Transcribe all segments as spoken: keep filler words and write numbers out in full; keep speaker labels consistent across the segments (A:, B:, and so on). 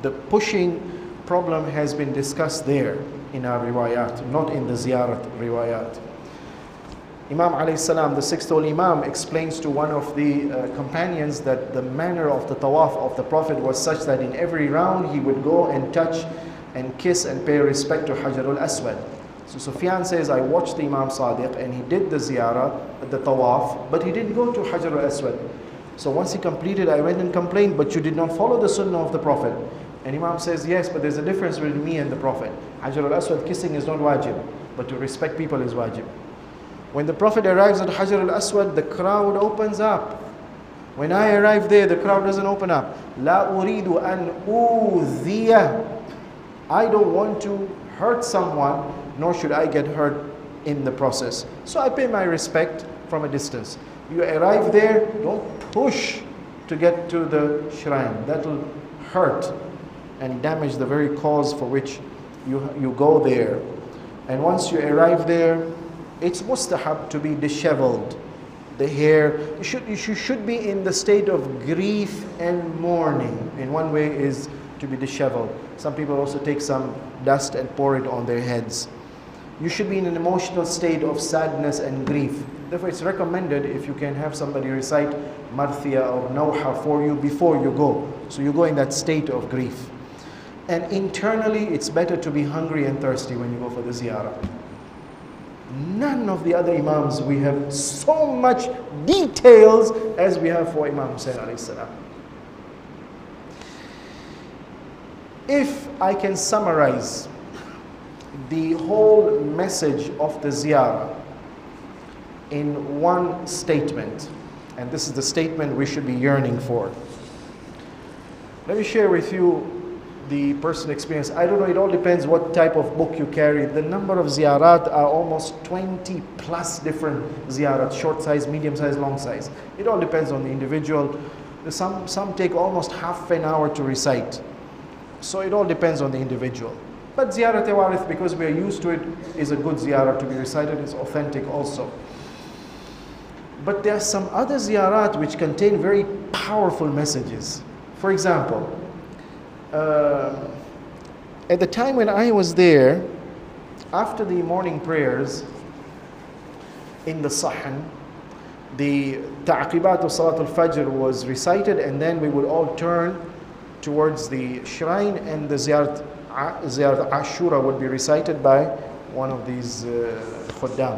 A: the pushing problem has been discussed there in our riwayat, not in the ziyarat riwayat. Imam alayhi salam, the sixth holy Imam, explains to one of the uh, companions that the manner of the tawaf of the Prophet was such that in every round he would go and touch and kiss and pay respect to Hajarul Aswad. So Sufyan says, I watched the Imam Sadiq and he did the ziyarah, the tawaf, but he didn't go to Hajarul Aswad. So once he completed, I went and complained, but you did not follow the sunnah of the Prophet. And Imam says, yes, but there's a difference between me and the Prophet. Hajarul Aswad kissing is not wajib, but to respect people is wajib. When the Prophet arrives at Hajar al-Aswad, the crowd opens up. When I arrive there, the crowd doesn't open up. La uridu an udhiya. I don't want to hurt someone, nor should I get hurt in the process. So I pay my respect from a distance. You arrive there, don't push to get to the shrine. That will hurt and damage the very cause for which you, you go there. And once you arrive there, it's mustahab to be disheveled. The hair, you should, you should be in the state of grief and mourning. In one way is to be disheveled. Some people also take some dust and pour it on their heads. You should be in an emotional state of sadness and grief. Therefore, it's recommended if you can have somebody recite Marthia or Nawha for you before you go. So you go in that state of grief. And internally, it's better to be hungry and thirsty when you go for the ziyarah. None of the other Imams, we have so much details as we have for Imam Hussain alayhi salam. If I can summarize the whole message of the ziyarah in one statement, and this is the statement we should be yearning for. Let me share with you the personal experience. I don't know, it all depends what type of book you carry. The number of ziyarat are almost twenty plus different ziyarat, short size, medium size, long size. It all depends on the individual. Some, some take almost half an hour to recite. So it all depends on the individual. But ziyarat e-warith, because we are used to it, is a good ziyarat to be recited. It's authentic also. But there are some other ziyarat which contain very powerful messages. For example, Uh, at the time when I was there, after the morning prayers in the Sahn, the Ta'qibat of Salat al-Fajr was recited, and then we would all turn towards the shrine, and the Ziyarat, Ziyarat Ashura would be recited by one of these uh, khuddam.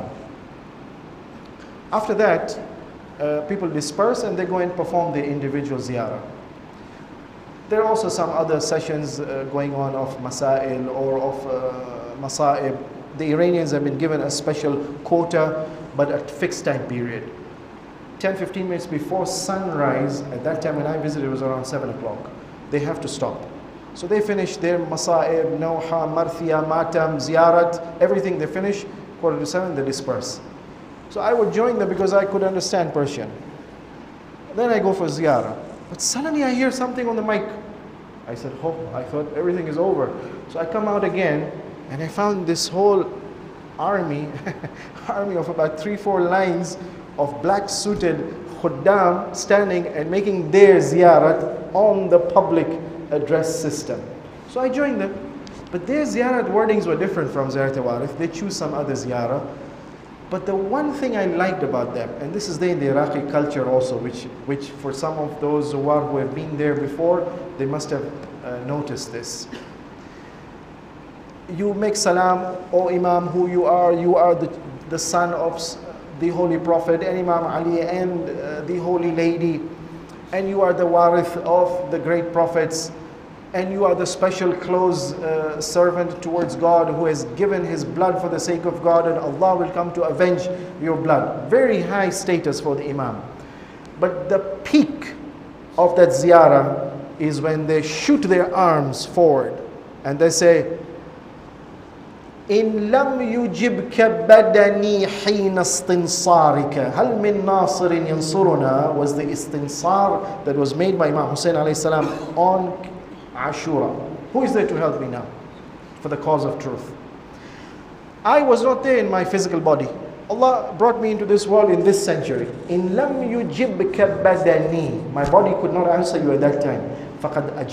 A: After that, uh, people disperse and they go and perform the individual ziyarah. There are also some other sessions uh, going on of Masail or of uh, Masa'ib. The Iranians have been given a special quota, but at fixed time period. ten to fifteen minutes before sunrise, at that time when I visited, it was around seven o'clock. They have to stop. So they finish their Masa'ib, Nawha, Marthia, Matam, Ziyarat, everything they finish, quarter to seven, they disperse. So I would join them because I could understand Persian. Then I go for Ziyarah. But suddenly I hear something on the mic. I said, oh, I thought everything is over. So I come out again, and I found this whole army, army of about three, four lines of black suited khuddam standing and making their ziyarat on the public address system. So I joined them. But their ziyarat wordings were different from ziyarat e-warith. They choose some other ziyarah. But the one thing I liked about them, and this is there in the Iraqi culture also, which, which for some of those who, are, who have been there before, they must have uh, noticed this. You make salam, O Imam, who you are, you are the, the son of the Holy Prophet, and Imam Ali, and uh, the Holy Lady, and you are the warith of the great prophets, and you are the special close uh, servant towards God who has given his blood for the sake of God, and Allah will come to avenge your blood. Very high status for the Imam. But the peak of that ziyarah is when they shoot their arms forward and they say, إن لم يجبك بدني حين استنصارك هل من ناصر ينصرنا, was the istinsar that was made by Imam Hussain alayhi salam on Ashura. Who is there to help me now for the cause of truth? I was not there in my physical body. Allah brought me into this world in this century. In lam yujibka badani, my body could not answer you at that time. Faqad